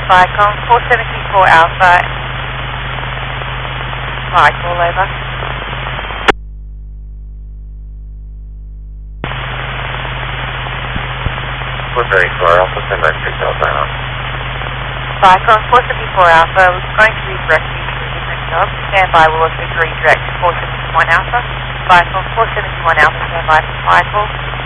Vicom 474 Alpha. Flight call over. Alpha, send back 6 Alpha on. Vicom 474 Alpha, we're going to redirect you to a different job. Stand by, we'll also redirect to 471 Alpha. Vicom 471 Alpha, stand by for flight call.